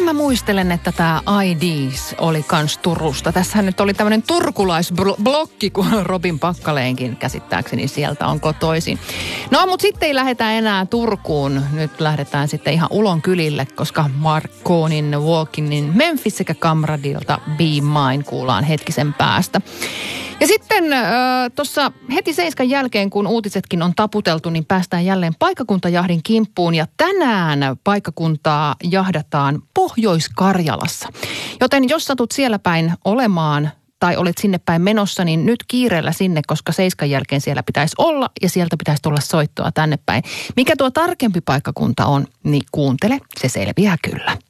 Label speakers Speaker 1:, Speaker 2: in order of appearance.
Speaker 1: mä muistelen, että tämä IDs oli kans Turusta. Tässähän nyt oli tämmöinen turkulaisblokki, kun Robin Pakkaleenkin käsittääkseni sieltä on kotoisin. No, mutta sitten ei lähdetä enää Turkuun. Nyt lähdetään sitten ihan Ulon kylille, koska Marconin Walking in Memphis sekä Kamradiolta Be Mine kuullaan hetkisen päästä. Ja sitten tuossa heti 7 jälkeen, kun uutisetkin on taputeltu, niin päästään jälleen paikkakuntajahdin kimppuun. Ja tänään paikkakuntaa jahdataan Pohjois-Karjalassa. Joten jos satut siellä päin olemaan tai olet sinne päin menossa, niin nyt kiireellä sinne, koska 7 jälkeen siellä pitäisi olla ja sieltä pitäisi tulla soittoa tänne päin. Mikä tuo tarkempi paikkakunta on, niin kuuntele, se selviää kyllä.